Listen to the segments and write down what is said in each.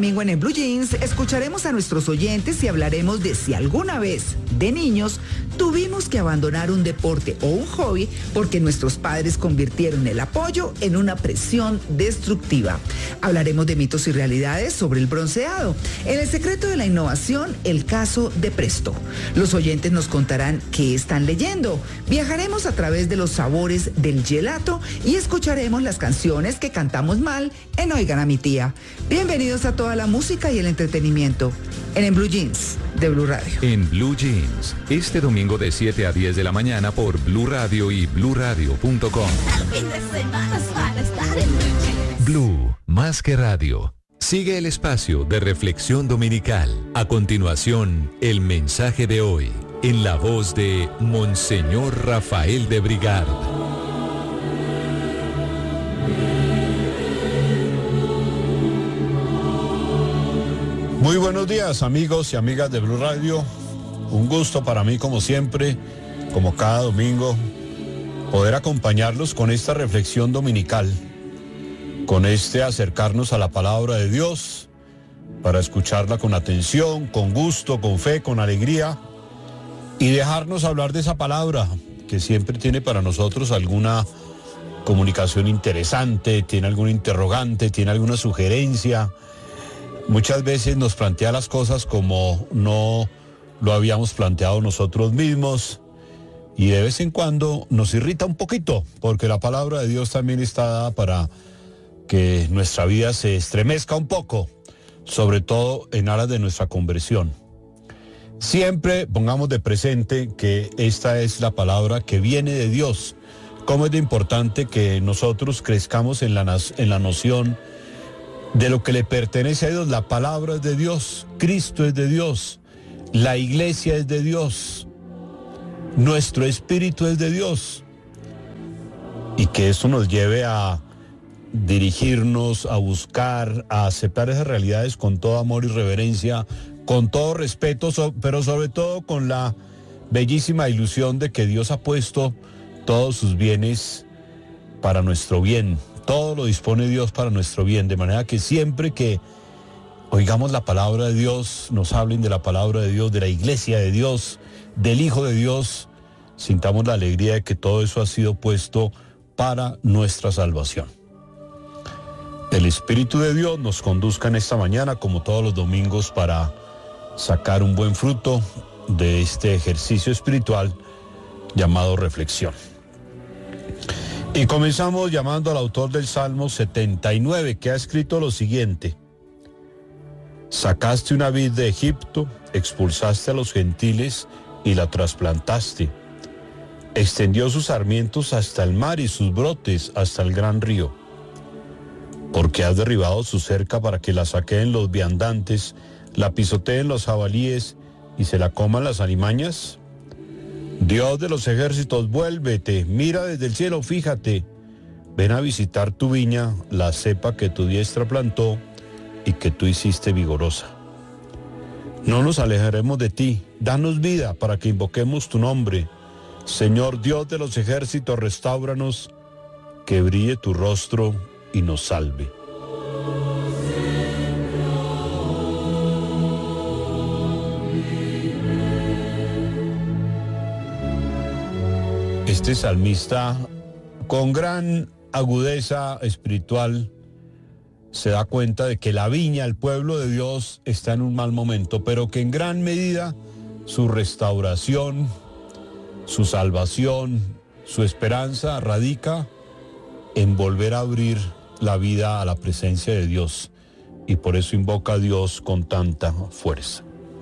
domingo en Blue Jeans escucharemos a nuestros oyentes y hablaremos de si alguna vez, de niños, tuvimos que abandonar un deporte o un hobby porque nuestros padres convirtieron el apoyo en una presión destructiva. Hablaremos de mitos y realidades sobre el bronceado. En El secreto de la innovación, el caso de Presto. Los oyentes nos contarán qué están leyendo. Viajaremos a través de los sabores del gelato y escucharemos las canciones que cantamos mal en Oigan a mi tía. Bienvenidos a toda la música y el entretenimiento en Blue Jeans de Blue Radio. En Blue Jeans, este domingo de 7 a 10 de la mañana por Blue Radio y bluradio.com. Blue, más que radio. Sigue el espacio de reflexión dominical. A continuación, el mensaje de hoy, en la voz de Monseñor Rafael de Brigard. Muy buenos días, amigos y amigas de Blue Radio. Un gusto para mí, como siempre, como cada domingo, poder acompañarlos con esta reflexión dominical, con este acercarnos a la palabra de Dios, para escucharla con atención, con gusto, con fe, con alegría, y dejarnos hablar de esa palabra que siempre tiene para nosotros alguna comunicación interesante, tiene algún interrogante, tiene alguna sugerencia. Muchas veces nos plantea las cosas como no lo habíamos planteado nosotros mismos, y de vez en cuando nos irrita un poquito, porque la palabra de Dios también está dada para que nuestra vida se estremezca un poco, sobre todo en aras de nuestra conversión. Siempre pongamos de presente que esta es la palabra que viene de Dios. Cómo es de importante que nosotros crezcamos en la noción de lo que le pertenece a Dios. La palabra es de Dios, Cristo es de Dios, la iglesia es de Dios, nuestro espíritu es de Dios, y que eso nos lleve a dirigirnos, a buscar, a aceptar esas realidades con todo amor y reverencia, con todo respeto, pero sobre todo con la bellísima ilusión de que Dios ha puesto todos sus bienes para nuestro bien. Todo lo dispone Dios para nuestro bien, de manera que siempre que oigamos la palabra de Dios, nos hablen de la palabra de Dios, de la iglesia de Dios, del Hijo de Dios, sintamos la alegría de que todo eso ha sido puesto para nuestra salvación. El Espíritu de Dios nos conduzca en esta mañana, como todos los domingos, para sacar un buen fruto de este ejercicio espiritual llamado reflexión. Y comenzamos llamando al autor del Salmo 79, que ha escrito lo siguiente: sacaste una vid de Egipto, expulsaste a los gentiles y la trasplantaste. Extendió sus sarmientos hasta el mar y sus brotes hasta el gran río. Porque has derribado su cerca para que la saqueen los viandantes, la pisoteen los jabalíes y se la coman las alimañas. Dios de los ejércitos, vuélvete, mira desde el cielo, fíjate. Ven a visitar tu viña, la cepa que tu diestra plantó y que tú hiciste vigorosa. No nos alejaremos de ti, danos vida para que invoquemos tu nombre. Señor Dios de los ejércitos, restáuranos, que brille tu rostro y nos salve. Este salmista, con gran agudeza espiritual, se da cuenta de que la viña, el pueblo de Dios, está en un mal momento, pero que en gran medida su restauración, su salvación, su esperanza radica en volver a abrir la vida a la presencia de Dios, y por eso invoca a Dios con tanta fuerza.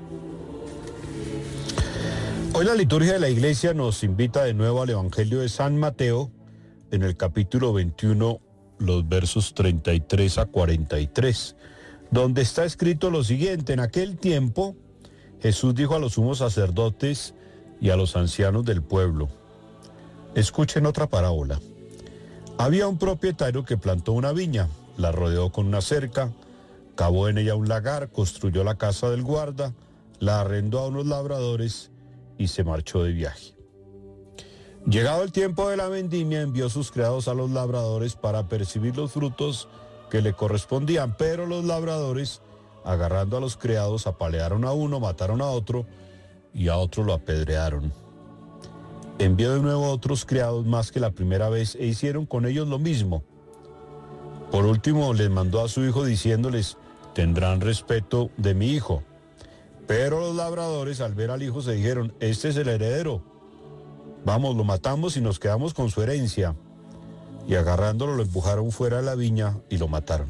Hoy la liturgia de la iglesia nos invita de nuevo al Evangelio de San Mateo, en el capítulo 21, los versos 33 a 43, donde está escrito lo siguiente: en aquel tiempo Jesús dijo a los sumos sacerdotes y a los ancianos del pueblo: escuchen otra parábola. Había un propietario que plantó una viña, la rodeó con una cerca, cavó en ella un lagar, construyó la casa del guarda, la arrendó a unos labradores y se marchó de viaje. Llegado el tiempo de la vendimia, envió sus criados a los labradores para percibir los frutos que le correspondían, pero los labradores agarrando a los criados, apalearon a uno, mataron a otro y a otro lo apedrearon. Envió de nuevo a otros criados más que la primera vez e hicieron con ellos lo mismo. Por último les mandó a su hijo diciéndoles: tendrán respeto de mi hijo. Pero los labradores al ver al hijo se dijeron: este es el heredero, vamos, lo matamos y nos quedamos con su herencia. Y agarrándolo lo empujaron fuera de la viña y lo mataron.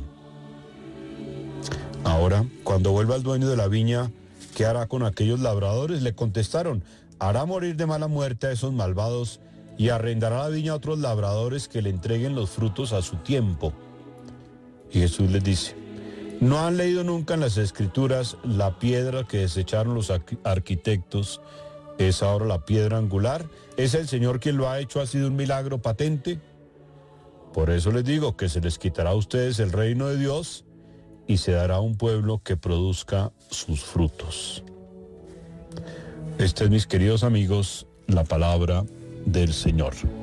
Ahora, cuando vuelva el dueño de la viña, ¿qué hará con aquellos labradores? Le contestaron: hará morir de mala muerte a esos malvados y arrendará la viña a otros labradores que le entreguen los frutos a su tiempo. Y Jesús les dice: ¿no han leído nunca en las Escrituras: la piedra que desecharon los arquitectos es ahora la piedra angular? ¿Es el Señor quien lo ha hecho? ¿Ha sido un milagro patente? Por eso les digo que se les quitará a ustedes el reino de Dios y se dará un pueblo que produzca sus frutos. Esta es, mis queridos amigos, la palabra del Señor.